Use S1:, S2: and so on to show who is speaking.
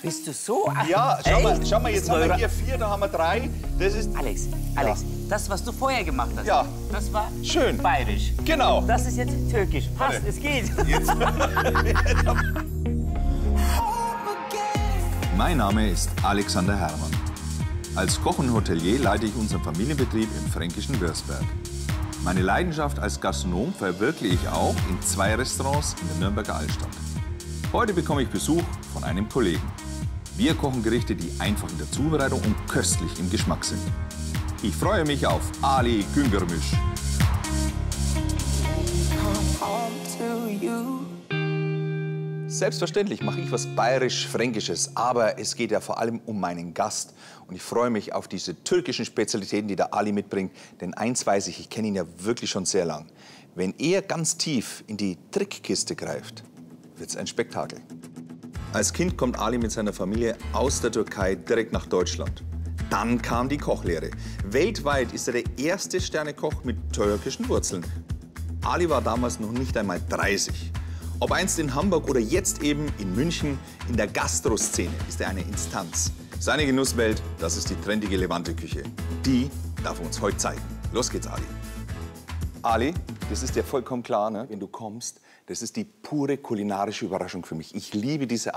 S1: Bist du so?
S2: Ja, schau mal, jetzt haben wir hier 4, da haben wir 3. Das ist...
S1: Alex, das, was du vorher gemacht hast,
S2: Ja.
S1: das war
S2: Schön.
S1: bayerisch.
S2: Genau.
S1: Das ist jetzt türkisch. Passt, es geht.
S2: Jetzt.
S3: Mein Name ist Alexander Herrmann. Als Koch und Hotelier leite ich unseren Familienbetrieb im fränkischen Wörsberg. Meine Leidenschaft als Gastronom verwirkliche ich auch in 2 Restaurants in der Nürnberger Altstadt. Heute bekomme ich Besuch von einem Kollegen. Wir kochen Gerichte, die einfach in der Zubereitung und köstlich im Geschmack sind. Ich freue mich auf Ali Güngörmüş.
S2: Selbstverständlich mache ich was bayerisch-fränkisches, aber es geht ja vor allem um meinen Gast. Und ich freue mich auf diese türkischen Spezialitäten, die der Ali mitbringt. Denn eins weiß ich kenne ihn ja wirklich schon sehr lang. Wenn er ganz tief in die Trickkiste greift, wird es ein Spektakel. Als Kind kommt Ali mit seiner Familie aus der Türkei direkt nach Deutschland. Dann kam die Kochlehre. Weltweit ist er der erste Sternekoch mit türkischen Wurzeln. Ali war damals noch nicht einmal 30. Ob einst in Hamburg oder jetzt eben in München, in der Gastroszene ist er eine Instanz. Seine Genusswelt, das ist die trendige Levante-Küche. Die darf er uns heute zeigen. Los geht's, Ali. Ali, das ist dir vollkommen klar, ne? Wenn du kommst, das ist die pure kulinarische Überraschung für mich. Ich liebe diese